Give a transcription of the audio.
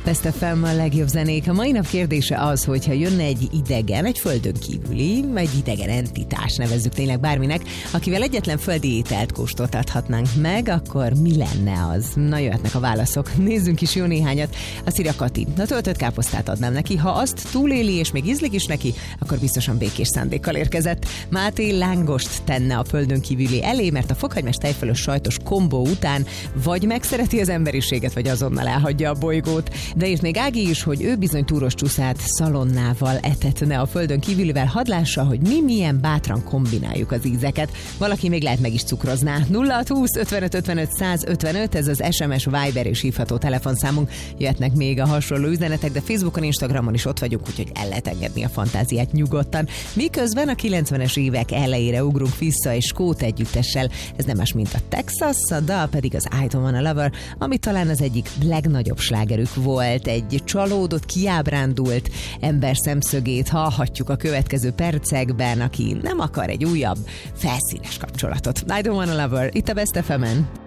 Best FM a legjobb zenék. A mai nap kérdése az, hogyha jönne egy idegen, egy földön kívüli, egy idegen entitás, nevezzük tényleg bárminek, akivel egyetlen földi ételt kóstoltathatnánk meg, akkor mi lenne az? Na, jöhetnek a válaszok. Nézzünk is jó néhányat. Azt írja Kati, a töltött káposztát adnám neki. Ha azt túléli és még ízlik is neki, akkor biztosan békés szándékkal érkezett. Máté lángost tenne a földön kívüli elé, mert a fokhagymás tejfölös sajtos kombó után vagy megszereti az emberiséget, vagy azonnal elhagyja a bolygót. De írt még Ági is, hogy ő bizony túros csúszát szalonnával etetne a földön kívülivel, hadd lássa, hogy mi milyen bátran kombináljuk az ízeket. Valaki még lehet meg is cukrozná. 0620 55 55 155, ez az SMS, Viber és hívható telefonszámunk. Jöhetnek még a hasonló üzenetek, de Facebookon, Instagramon is ott vagyunk, úgyhogy el lehet engedni a fantáziát nyugodtan. Miközben a 90-es évek elejére ugrunk vissza egy skót együttessel. Ez nem más, mint a Texas, a dal pedig az I Don't Wanna Lover, ami talán az egyik legnagyobb slágerük volt. Egy csalódott, kiábrándult ember szemszögét hallhatjuk a következő percekben, aki nem akar egy újabb, felszínes kapcsolatot. I Don't Wanna Lover, itt a Best FM-en.